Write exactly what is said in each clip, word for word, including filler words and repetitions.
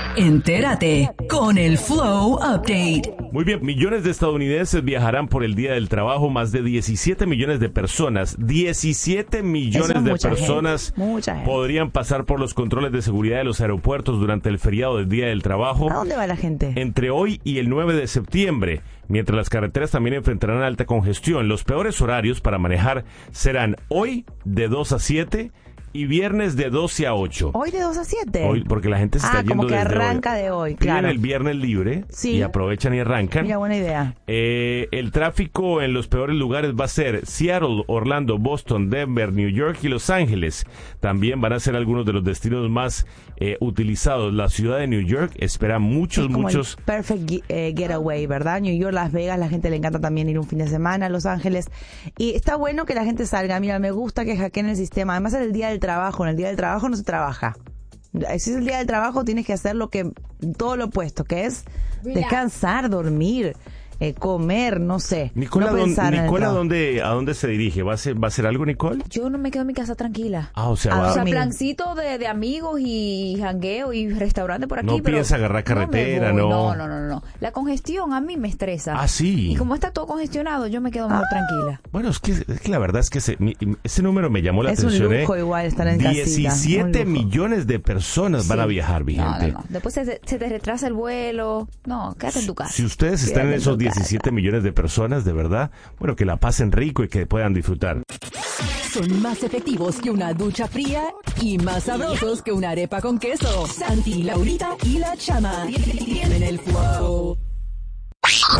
Entérate con el Flow Update. Muy bien, millones de estadounidenses viajarán por el Día del Trabajo, más de diecisiete millones de personas, diecisiete millones de personas gente, podrían pasar por los controles de seguridad de los aeropuertos durante el feriado del Día del Trabajo. ¿A dónde va la gente? Entre hoy y el nueve de septiembre, mientras las carreteras también enfrentarán alta congestión. Los peores horarios para manejar serán hoy de dos a siete y viernes de doce a ocho. ¿Hoy de dos a siete? Hoy, porque la gente se está ah, yendo como que desde arranca hoy. de hoy, Piden claro. el viernes libre Sí. y aprovechan y arrancan. Mira, buena idea. Eh, el tráfico en los peores lugares va a ser Seattle, Orlando, Boston, Denver, New York y Los Ángeles. También van a ser algunos de los destinos más eh, utilizados. La ciudad de New York espera muchos, Es como muchos... el perfect eh, getaway, ¿verdad? New York, Las Vegas, la gente le encanta también ir un fin de semana a Los Ángeles. Y está bueno que la gente salga. Mira, me gusta que hackeen el sistema. Además es el día del trabajo. En el día del trabajo no se trabaja. Si es el día del trabajo tienes que hacer lo que todo lo opuesto, que es descansar, dormir, eh, comer, no sé. Nicola, no don, pensar en el Nicola trabajo. ¿dónde, ¿a dónde se dirige? ¿Va a, ser, ¿Va a hacer algo, Nicole? Yo no me quedo en mi casa tranquila. Ah, o sea, Ah, va, O sea, dormir. plancito de, de amigos y jangueo y restaurante por aquí. No pero piensa agarrar carretera, no me voy. no. No, no, no, no. La congestión a mí me estresa. Ah, sí. Y como está todo congestionado, yo me quedo mejor tranquila. Bueno, es que, es que la verdad es que ese, mi- ese número me llamó la Es un atención. lujo ¿eh? igual estar en casita, diecisiete un lujo. millones de personas van Sí. a viajar, mi No, gente. no, no. Después se, se te retrasa el vuelo. No, quédate en tu casa. Si ustedes están en Quédate esos tu casa. diecisiete millones de personas, de verdad, bueno, que la pasen rico y que puedan disfrutar. Son más efectivos que una ducha fría y más sabrosos que una arepa con queso. Santi, Laurita y la Chama tienen el Flow.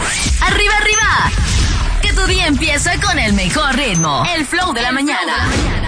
¡Arriba, arriba! Que tu día empiece con el mejor ritmo. El Flow de la mañana.